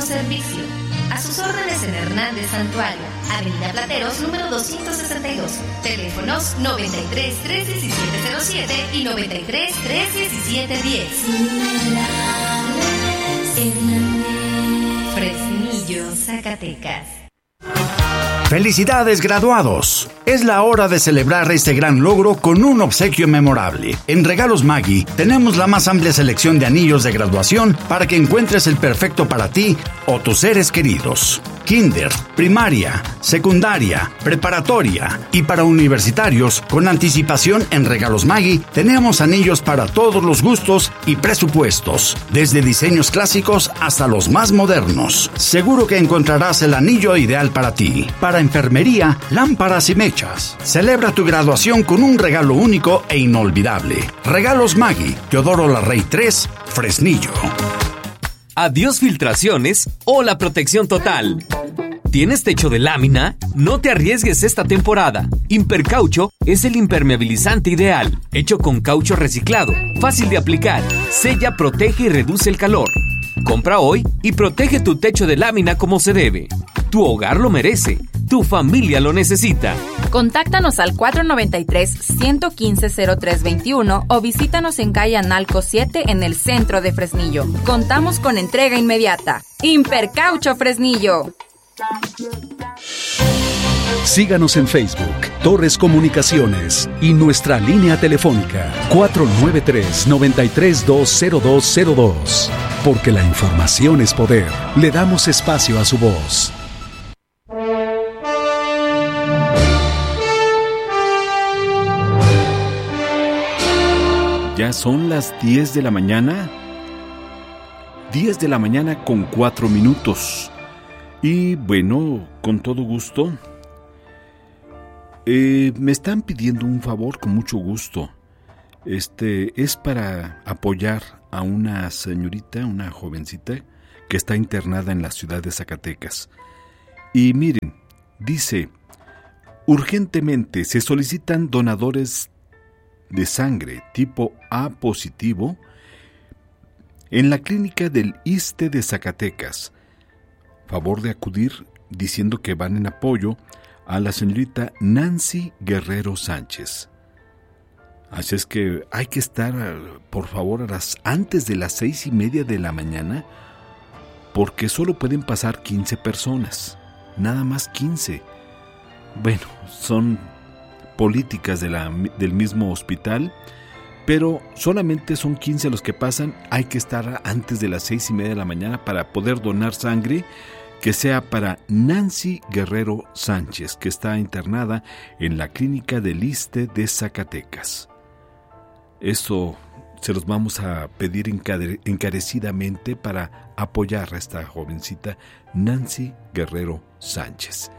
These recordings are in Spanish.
servicio. A sus órdenes en Hernández Santuario, Avenida Plateros, número 262. Teléfonos 93 317 07 y 93 317 10. Fresnillo, Zacatecas. ¡Felicidades, graduados! Es la hora de celebrar este gran logro con un obsequio memorable. En Regalos Maggi tenemos la más amplia selección de anillos de graduación para que encuentres el perfecto para ti o tus seres queridos. Kinder, primaria, secundaria, preparatoria y para universitarios, con anticipación en Regalos Maggi tenemos anillos para todos los gustos y presupuestos, desde diseños clásicos hasta los más modernos. Seguro que encontrarás el anillo ideal para ti. Para enfermería, lámparas y mechas. Celebra tu graduación con un regalo único e inolvidable. Regalos Maggi, Teodoro Larrey 3, Fresnillo. Adiós filtraciones o la protección total. ¿Tienes techo de lámina? No te arriesgues esta temporada. Impercaucho es el impermeabilizante ideal, hecho con caucho reciclado, fácil de aplicar, sella, protege y reduce el calor. Compra hoy y protege tu techo de lámina como se debe. Tu hogar lo merece, tu familia lo necesita. Contáctanos al 493-115-0321 o visítanos en calle Analco 7 en el centro de Fresnillo. Contamos con entrega inmediata. Impercaucho Fresnillo. Síganos en Facebook, Torres Comunicaciones y nuestra línea telefónica 493-9320202. Porque la información es poder, le damos espacio a su voz. Ya son las 10 de la mañana. 10 de la mañana con 4 minutos. Y bueno, con todo gusto. Me están pidiendo un favor con mucho gusto. Es para apoyar a una señorita, una jovencita, que está internada en la ciudad de Zacatecas. Y miren, dice, urgentemente se solicitan donadores de sangre tipo A positivo en la clínica del ISSSTE de Zacatecas. Favor de acudir diciendo que van en apoyo a la señorita Nancy Guerrero Sánchez. Así es que hay que estar, por favor, antes de las 6:30 de la mañana, porque solo pueden pasar 15 personas, nada más 15. Bueno, son políticas del mismo hospital, pero solamente son 15 los que pasan. Hay que estar antes de las 6:30 de la mañana para poder donar sangre, que sea para Nancy Guerrero Sánchez, que está internada en la clínica del ISSSTE de Zacatecas. Esto se los vamos a pedir encarecidamente para apoyar a esta jovencita Nancy Guerrero Sánchez.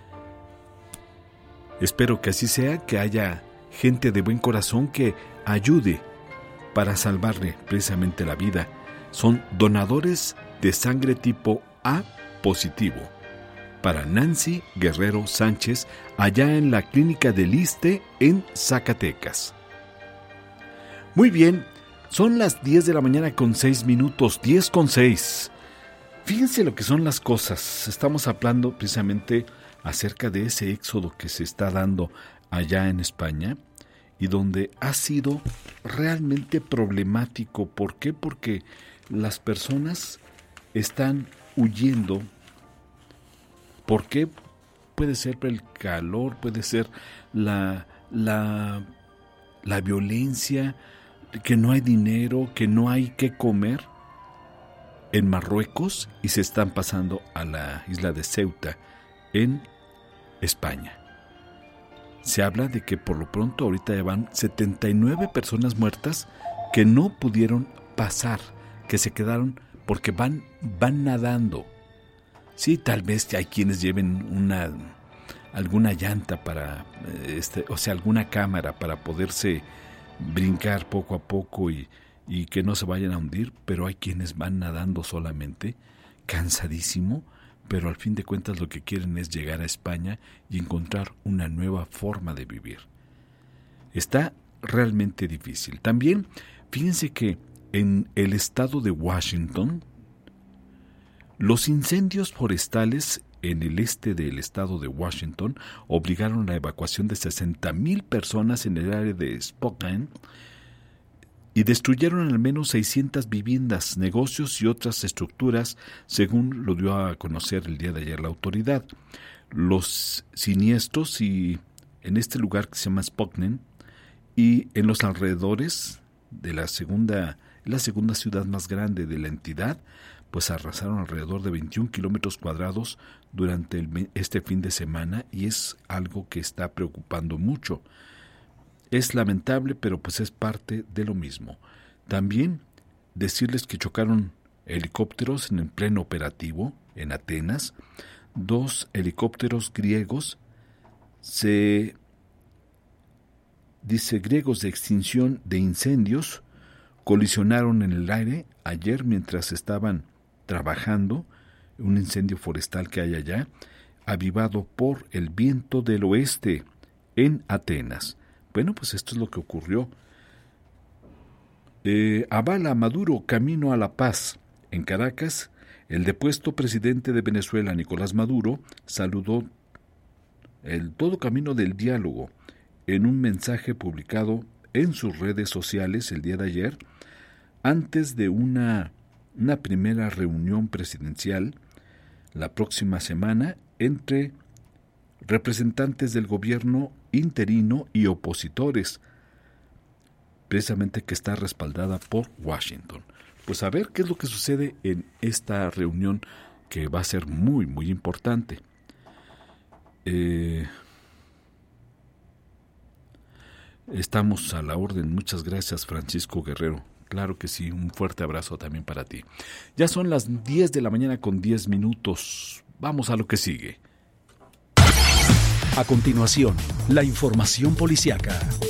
Espero que así sea, que haya gente de buen corazón que ayude para salvarle precisamente la vida. Son donadores de sangre tipo A positivo para Nancy Guerrero Sánchez, allá en la clínica del ISSSTE en Zacatecas. Muy bien, son las 10 de la mañana con 6 minutos, 10 con 6. Fíjense lo que son las cosas. Estamos hablando precisamente acerca de ese éxodo que se está dando allá en España y donde ha sido realmente problemático. ¿Por qué? Porque las personas están huyendo. ¿Por qué? Puede ser el calor, puede ser la violencia, que no hay dinero, que no hay qué comer en Marruecos, y se están pasando a la isla de Ceuta en España. Se habla de que por lo pronto ahorita ya van 79 personas muertas que no pudieron pasar, que se quedaron porque van nadando. Sí, tal vez hay quienes lleven alguna llanta para, alguna cámara para poderse brincar poco a poco y que no se vayan a hundir, pero hay quienes van nadando solamente, cansadísimo, pero al fin de cuentas lo que quieren es llegar a España y encontrar una nueva forma de vivir. Está realmente difícil. También, fíjense que en el estado de Washington Los incendios forestales en el este del estado de Washington obligaron a la evacuación de 60,000 personas en el área de Spokane y destruyeron al menos 600 viviendas, negocios y otras estructuras, según lo dio a conocer el día de ayer la autoridad. Los siniestros y en este lugar que se llama Spokane y en los alrededores de la segunda ciudad más grande de la entidad, pues arrasaron alrededor de 21 kilómetros cuadrados durante este fin de semana, y es algo que está preocupando mucho. Es lamentable, pero pues es parte de lo mismo. También decirles que chocaron helicópteros en el pleno operativo en Atenas. 2 helicópteros griegos griegos de extinción de incendios colisionaron en el aire ayer mientras estaban trabajando un incendio forestal que hay allá, avivado por el viento del oeste en Atenas. Bueno, pues esto es lo que ocurrió. Avala Maduro camino a la paz. En Caracas, el depuesto presidente de Venezuela, Nicolás Maduro, saludó el todo camino del diálogo en un mensaje publicado en sus redes sociales el día de ayer, antes de una primera reunión presidencial la próxima semana entre representantes del gobierno interino y opositores, precisamente que está respaldada por Washington. Pues a ver qué es lo que sucede en esta reunión, que va a ser muy, muy importante. Estamos a la orden. Muchas gracias, Francisco Guerrero. Claro que sí, un fuerte abrazo también para ti. Ya son las 10 de la mañana con 10 minutos. Vamos a lo que sigue. A continuación, la información policiaca.